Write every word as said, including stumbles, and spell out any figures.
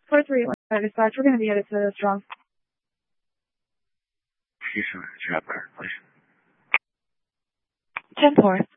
four three one five dispatch, we're going to be at a strong. Houston, Chapter, please. ten four.